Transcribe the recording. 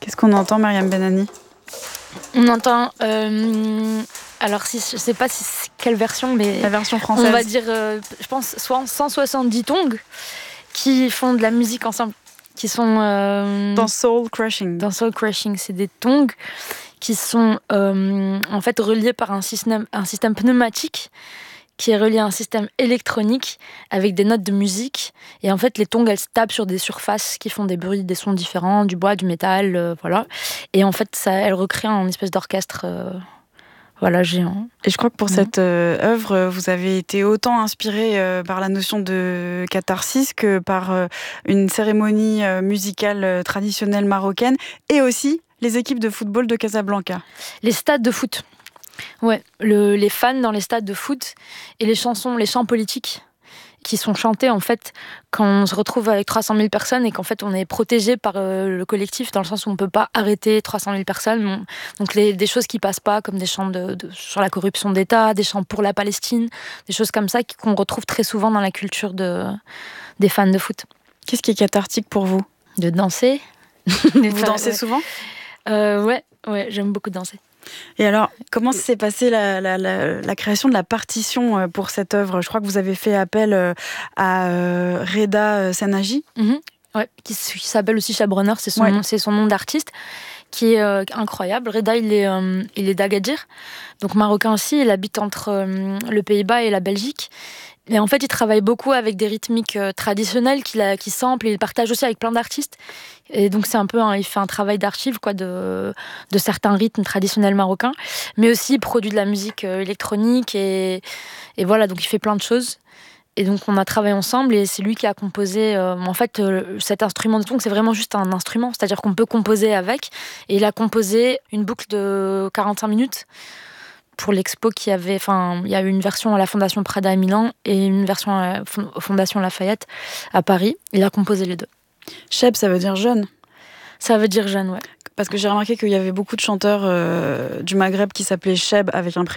Qu'est-ce qu'on entend, Myriam Benani? On entend... alors, je sais pas quelle version, mais... La version française. On va dire, je pense, 170 tongs qui font de la musique ensemble. Qui sont... Dans Soul Crushing. Dans Soul Crushing, c'est des tongs qui sont en fait reliés par un système pneumatique qui est relié à un système électronique avec des notes de musique. Et en fait, les tongs, elles se tapent sur des surfaces qui font des bruits, des sons différents, du bois, du métal, voilà. Et en fait, elles recréent un espèce d'orchestre géant. Et je crois que pour cette œuvre, vous avez été autant inspiré par la notion de catharsis que par une cérémonie musicale traditionnelle marocaine et aussi les équipes de football de Casablanca. Les stades de foot. Ouais, les fans dans les stades de foot et les chants politiques qui sont chantés en fait quand on se retrouve avec 300 000 personnes et qu'en fait on est protégé par le collectif dans le sens où on peut pas arrêter 300 000 personnes. Donc des choses qui passent pas comme des chants sur la corruption d'État, des chants pour la Palestine, des choses comme ça qu'on retrouve très souvent dans la culture des fans de foot. Qu'est-ce qui est cathartique pour vous? De danser. Vous dansez souvent? Ouais, j'aime beaucoup danser. Et alors, comment s'est passée la création de la partition pour cette œuvre? Je crois que vous avez fait appel à Reda Sanaji. Ouais, qui s'appelle aussi Chabreneur, c'est son nom d'artiste, qui est incroyable. Reda, il est d'Agadir, donc marocain aussi. Il habite entre le Pays-Bas et la Belgique. Et en fait, il travaille beaucoup avec des rythmiques traditionnelles qu'il sample et il partage aussi avec plein d'artistes. Et donc, c'est un peu, il fait un travail d'archive de certains rythmes traditionnels marocains. Mais aussi, il produit de la musique électronique et voilà, donc il fait plein de choses. Et donc, on a travaillé ensemble et c'est lui qui a composé... en fait, cet instrument de tongs, c'est vraiment juste un instrument. C'est-à-dire qu'on peut composer avec. Et il a composé une boucle de 45 minutes pour l'expo il y a eu une version à la Fondation Prada à Milan et une version à la Fondation Lafayette à Paris. Il a composé les deux. Cheb, ça veut dire jeune? Ça veut dire jeune, ouais. Parce que j'ai remarqué qu'il y avait beaucoup de chanteurs du Maghreb qui s'appelaient Cheb avec un